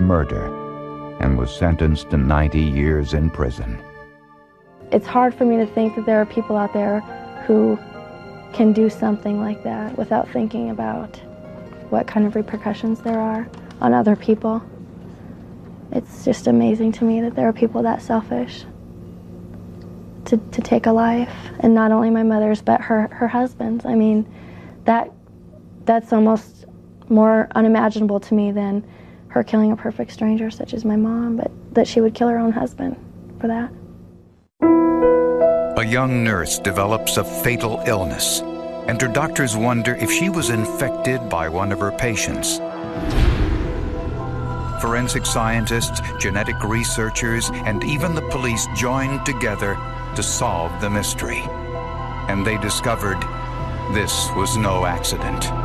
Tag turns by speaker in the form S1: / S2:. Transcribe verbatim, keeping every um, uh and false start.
S1: murder and was sentenced to ninety years in prison.
S2: It's hard for me to think that there are people out there who can do something like that without thinking about what kind of repercussions there are on other people. It's just amazing to me that there are people that selfish to, to take a life, and not only my mother's, but her, her husband's. I mean, that that's almost more unimaginable to me than her killing a perfect stranger such as my mom, but that she would kill her own husband for that.
S1: A young nurse develops a fatal illness, and her doctors wonder if she was infected by one of her patients. Forensic scientists, genetic researchers, and even the police joined together to solve the mystery. And they discovered this was no accident.